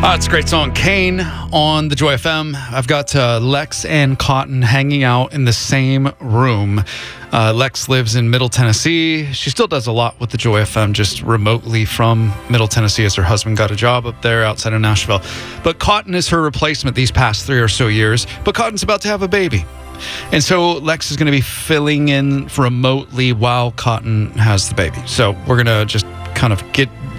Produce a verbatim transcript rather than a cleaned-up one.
Uh, it's a great song, Kane, on the Joy F M. I've got uh, Lex and Cotton hanging out in the same room. Uh, Lex lives in Middle Tennessee. She still does a lot with the Joy F M, just remotely from Middle Tennessee, as her husband got a job up there outside of Nashville. But Cotton is her replacement these past three or so years. But Cotton's about to have a baby. And so Lex is going to be filling in remotely while Cotton has the baby. So we're going to just kind of get